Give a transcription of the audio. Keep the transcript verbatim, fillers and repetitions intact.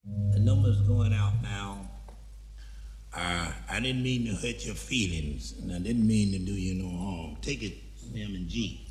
The number's going out now. Uh, I didn't mean to hurt your feelings, and I didn't mean to do you no harm. Take it, Sam and G.